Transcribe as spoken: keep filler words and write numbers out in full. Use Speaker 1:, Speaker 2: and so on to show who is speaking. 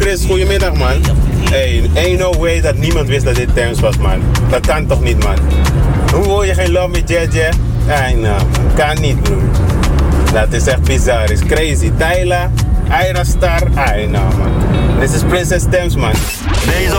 Speaker 1: Chris, goedemiddag man. Hey, ain't no way dat niemand wist dat dit Thames was man. Dat kan toch niet man. Hoe hoor je geen Love Me J J? Ai nou man, kan niet broer. Dat is echt bizar, is crazy. Tyla, Ira Star, ai nou man. Dit is Princess Thames man.
Speaker 2: Deze